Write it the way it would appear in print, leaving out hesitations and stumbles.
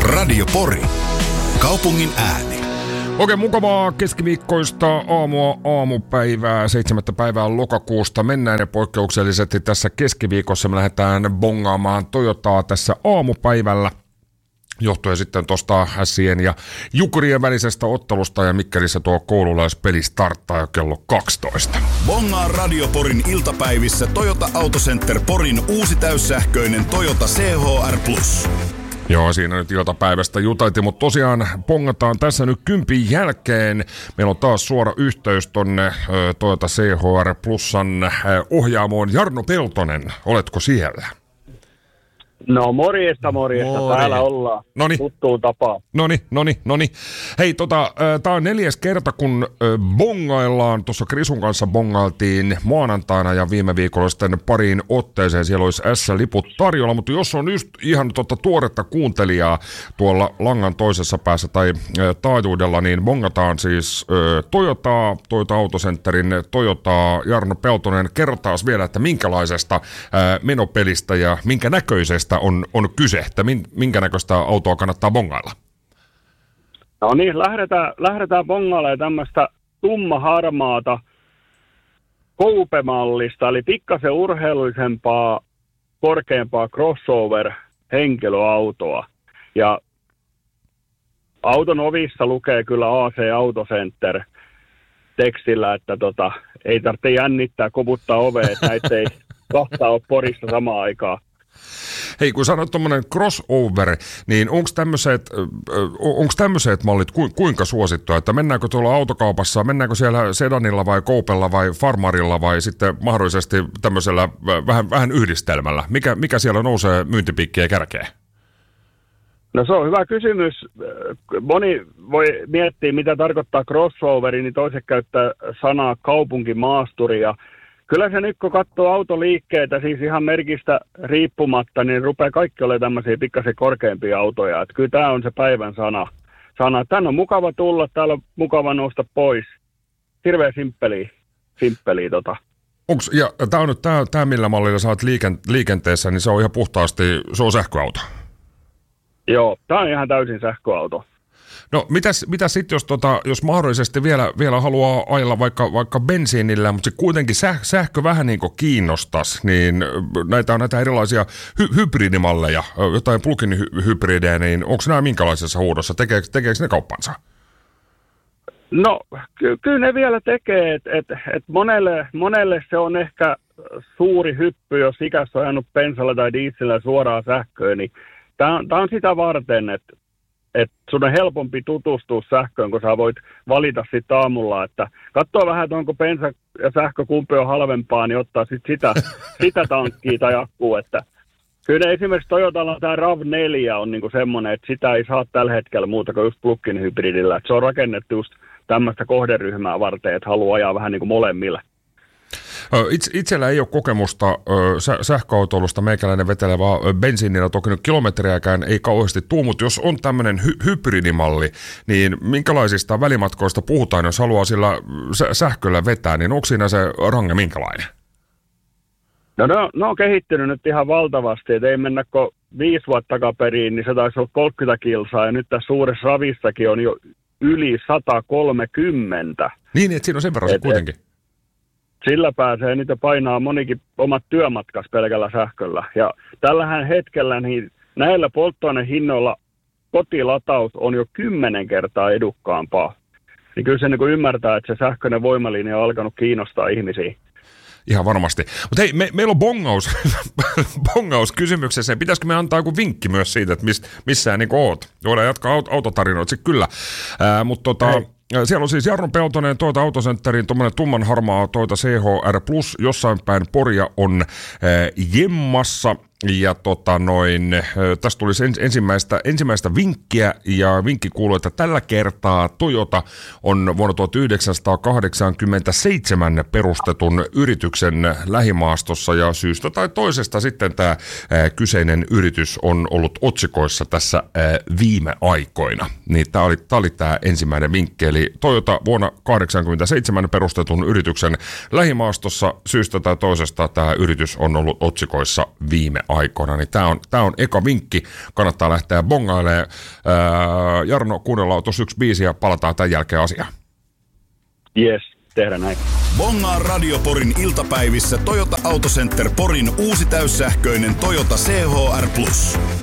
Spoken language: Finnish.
Radio Pori. Kaupungin ääni. Oikein mukavaa keskiviikkoista aamupäivää, 7. päivää lokakuusta. Mennään ja poikkeuksellisesti tässä keskiviikossa me lähdetään bongaamaan Toyotaa tässä aamupäivällä. Johtuen sitten tuosta Hässien ja Jukurien välisestä ottelusta ja Mikkelissä tuo koululaispeli starttaa jo kello 12. Bongaa Radio Porin iltapäivissä Toyota Autocenter Porin uusi täyssähköinen Toyota CHR+. Joo, siinä nyt iltapäivästä juteltiin, mutta tosiaan pongataan tässä nyt 10 jälkeen. Meillä on taas suora yhteys tonne Toyota CHR Plusan ohjaamoon. Jarno Peltonen, oletko siellä? No morjesta. Täällä ollaan. Tuttuun tapaan. Noni. Hei, tää on 4. kerta, kun bongaillaan. Tuossa Krisun kanssa bongailtiin maanantaina ja viime viikolla sitten pariin otteeseen. Siellä olisi S-liput tarjolla, mutta jos on just ihan tuoretta kuuntelijaa tuolla langan toisessa päässä tai taajuudella, niin bongataan siis Toyota Autocenterin Toyotaa. Jarno Peltonen, kertaas vielä, että minkälaisesta menopelistä ja minkä näköisestä on kyse, että minkä näköistä autoa kannattaa bongailla? No niin, lähdetään bongailemaan tämmöistä tummaharmaata koupemallista, eli pikkasen urheilullisempaa, korkeampaa crossover-henkilöautoa. Ja auton ovissa lukee kyllä AC Autocenter tekstillä, että ei tarvitse jännittää, koputtaa oveen, että näitä ei kahta ole Porissa samaan aikaan. Hei, kun sanoit tuommoinen crossover, niin onko tämmöiset mallit kuinka suosittuja, että mennäänkö tuolla autokaupassa, mennäänkö siellä sedanilla vai koupella vai farmarilla vai sitten mahdollisesti tämmöisellä vähän yhdistelmällä? Mikä siellä nousee myyntipiikkiä kärkeen? No se on hyvä kysymys. Moni voi miettiä, mitä tarkoittaa crossoveri, niin toiset käyttää sanaa kaupunkimaasturi ja kyllä se nyt, kun katsoo autoliikkeitä, siis ihan merkistä riippumatta, niin rupeaa kaikki olemaan tämmöisiä pikkasen korkeampia autoja. Että kyllä tämä on se päivän sana. Tänne on mukava tulla, täällä on mukava nousta pois. Hirveän simppeliä. Ja tämä on nyt tämä, millä mallilla sä oot liikenteessä, niin se on ihan puhtaasti, se on sähköauto. Joo, tämä on ihan täysin sähköauto. No mitä sitten, jos mahdollisesti vielä haluaa ajella vaikka bensiinillä, mutta kuitenkin sähkö vähän niin kuin kiinnostaisi, niin näitä on näitä erilaisia hybridimalleja, jotain plug-in hybridejä, niin onko nämä minkälaisessa huudossa? Tekeekö ne kauppansa? No, kyllä ne vielä tekee, että monelle se on ehkä suuri hyppy, jos ikässä on ajanut bensalla tai dieselillä suoraan sähköön, niin tämä on sitä varten, että sun on helpompi tutustua sähköön, kun sä voit valita sitten aamulla, että katsoo vähän, että onko bensa ja sähkö kumpi on halvempaa, niin ottaa sitten sitä tankkia tai akkua, että kyllä esimerkiksi Toyotalla tämä RAV4 on niinku semmoinen, että sitä ei saa tällä hetkellä muuta kuin just plug-in hybridillä, että se on rakennettu just tämmöistä kohderyhmää varten, että haluaa ajaa vähän niin kuin molemmille. Itsellä ei ole kokemusta sähköautoilusta, meikäläinen vetelee vaan bensiinillä, toki nyt kilometriäkään ei kauheasti tule, mutta jos on tämmöinen hybridimalli, niin minkälaisista välimatkoista puhutaan, jos haluaa sillä sähköllä vetää, niin onko siinä se range minkälainen? No ne on kehittynyt nyt ihan valtavasti, että ei mennä kuin 5 vuotta takaperiin, niin se taisi olla 30 kilsaa, ja nyt tässä suuressa ravissakin on jo yli 130. Niin, että siinä on sen verran kuitenkin. Sillä pääsee niitä painaa monikin omat työmatkas pelkällä sähköllä. Ja tällähän hetkellä niin näillä polttoainehinnoilla kotilataus on jo 10 kertaa edukkaampaa. Niin kyllä se niin kuin ymmärtää, että se sähköinen voimalinja on alkanut kiinnostaa ihmisiä. Ihan varmasti. Mutta hei, meillä on bongaus kysymyksessä. Pitäisikö me antaa joku vinkki myös siitä, että missään niin oot? Voidaan jatkaa autotarinoita, kyllä. Mutta siellä on siis Jarno Peltonen, Toyota Autocenterin tuommoinen tummanharmaa Toyota CHR Plus, jossain päin Poria on jemmassa. Ja tästä tulisi ensimmäistä vinkkiä, ja vinkki kuuluu, että tällä kertaa Toyota on vuonna 1987 perustetun yrityksen lähimaastossa, ja syystä tai toisesta sitten tämä kyseinen yritys on ollut otsikoissa tässä viime aikoina. Niin tämä oli tämä ensimmäinen vinkki, eli Toyota vuonna 1987 perustetun yrityksen lähimaastossa, syystä tai toisesta tämä yritys on ollut otsikoissa viime aikoina, niin tää on eka vinkki. Kannattaa lähteä bongailemaan. Jarno, kuunnellaan tuossa yksi biisi ja palataan tämän jälkeen asiaan. Yes, tehdään näin. Bongaa Radio Porin iltapäivissä Toyota Auto Center Porin uusi täyssähköinen Toyota CHR+.